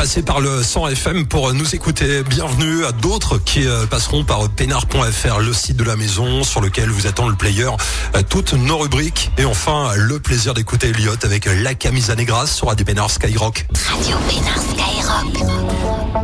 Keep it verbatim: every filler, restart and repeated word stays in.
passer par le cent F M pour nous écouter. Bienvenue à d'autres qui passeront par peinard point F R, le site de la maison sur lequel vous attend le player, toutes nos rubriques. Et enfin, le plaisir d'écouter Elliot avec La Camisa Negras sur Radio Pénard Skyrock. Radio Pénard Skyrock.